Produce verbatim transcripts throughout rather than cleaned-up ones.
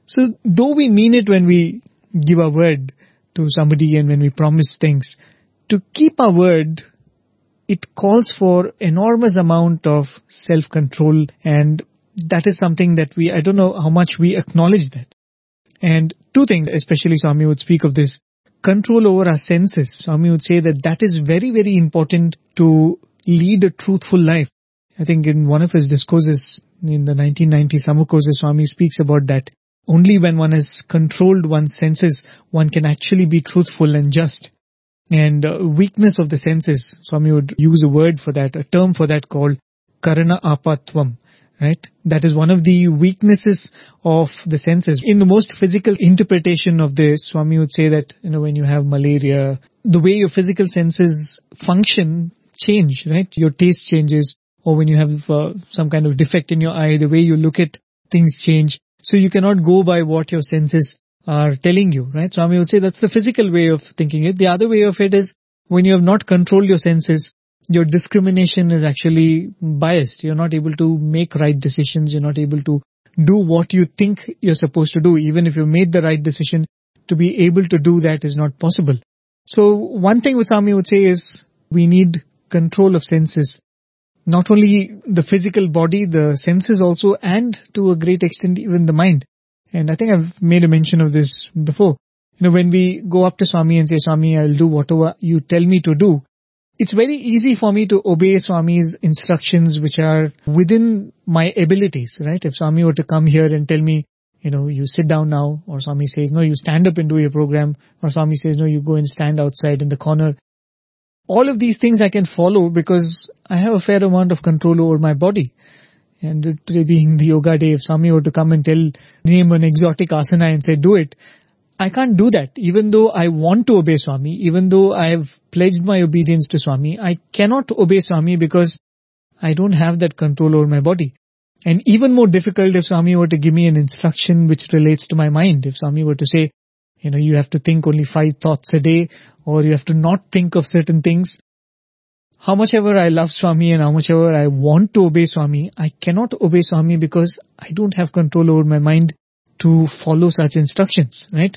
So though we mean it when we give our word to somebody and when we promise things, to keep our word, it calls for enormous amount of self-control, and that is something that we, I don't know how much we acknowledge that. And two things, especially Swami would speak of this, control over our senses. Swami would say that that is very, very important to lead a truthful life. I think in one of his discourses in the nineteen ninety summer courses, Swami speaks about that. Only when one has controlled one's senses, one can actually be truthful and just. And uh, weakness of the senses, Swami would use a word for that, a term for that called karana apatvam. Right? That is one of the weaknesses of the senses. In the most physical interpretation of this, Swami would say that, you know, when you have malaria, the way your physical senses function change, right? Your taste changes, or when you have uh, some kind of defect in your eye, the way you look at things change. So you cannot go by what your senses are telling you, right? Swami would say that's the physical way of thinking it. The other way of it is when you have not controlled your senses, your discrimination is actually biased. You're not able to make right decisions. You're not able to do what you think you're supposed to do. Even if you made the right decision, to be able to do that is not possible. So one thing which Swami would say is we need control of senses. Not only the physical body, the senses also, and to a great extent even the mind. And I think I've made a mention of this before. You know, when we go up to Swami and say, Swami, I'll do whatever you tell me to do, it's very easy for me to obey Swami's instructions which are within my abilities, right? If Swami were to come here and tell me, you know, you sit down now, or Swami says, no, you stand up and do your program, or Swami says, no, you go and stand outside in the corner. All of these things I can follow because I have a fair amount of control over my body. And today being the yoga day, if Swami were to come and tell, name an exotic asana and say, do it, I can't do that. Even though I want to obey Swami, even though I have pledged my obedience to Swami, I cannot obey Swami because I don't have that control over my body. And even more difficult if Swami were to give me an instruction which relates to my mind. If Swami were to say, you know, you have to think only five thoughts a day, or you have to not think of certain things. How much ever I love Swami and how much ever I want to obey Swami, I cannot obey Swami because I don't have control over my mind to follow such instructions, right?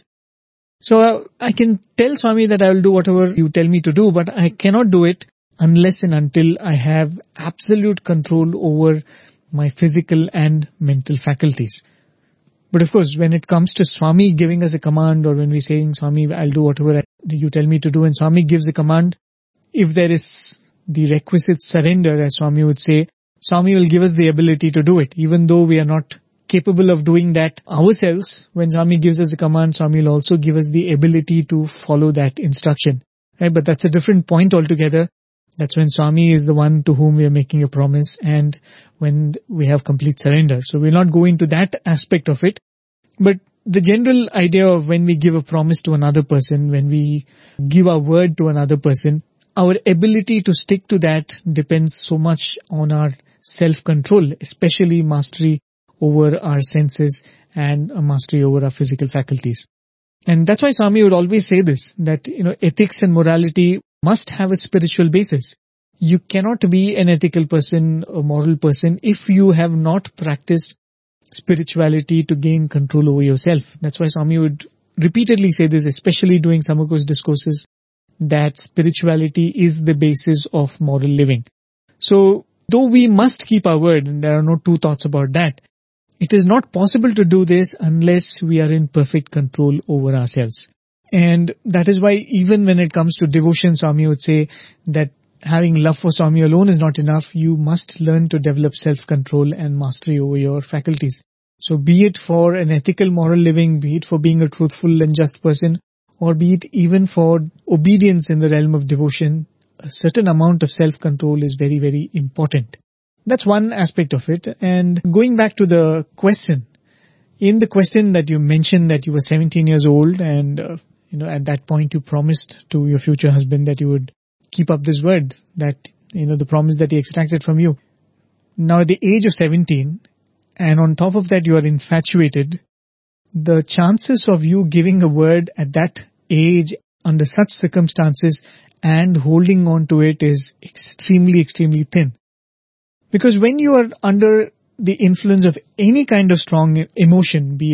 So uh, I can tell Swami that I will do whatever you tell me to do, but I cannot do it unless and until I have absolute control over my physical and mental faculties. But of course, when it comes to Swami giving us a command, or when we're saying, Swami, I'll do whatever you tell me to do, and Swami gives a command, if there is the requisite surrender, as Swami would say, Swami will give us the ability to do it, even though we are not capable of doing that ourselves. When Swami gives us a command, Swami will also give us the ability to follow that instruction. Right? But that's a different point altogether. That's when Swami is the one to whom we are making a promise, and when we have complete surrender. So we'll not go into that aspect of it. But the general idea of when we give a promise to another person, when we give our word to another person, our ability to stick to that depends so much on our self-control, especially mastery over our senses and a mastery over our physical faculties. And that's why Swami would always say this, that, you know, ethics and morality must have a spiritual basis. You cannot be an ethical person, a moral person, if you have not practiced spirituality to gain control over yourself. That's why Swami would repeatedly say this, especially during Samako's discourses, that spirituality is the basis of moral living. So, though we must keep our word, and there are no two thoughts about that, it is not possible to do this unless we are in perfect control over ourselves. And that is why even when it comes to devotion, Swami would say that having love for Swami alone is not enough. You must learn to develop self-control and mastery over your faculties. So be it for an ethical moral living, be it for being a truthful and just person, or be it even for obedience in the realm of devotion, a certain amount of self-control is very, very important. That's one aspect of it. And going back to the question, in the question that you mentioned that you were seventeen years old and uh, you know, at that point you promised to your future husband that you would keep up this word, that, you know, the promise that he extracted from you. Now at the age of seventeen, and on top of that you are infatuated, the chances of you giving a word at that age under such circumstances and holding on to it is extremely, extremely thin. Because when you are under the influence of any kind of strong emotion, be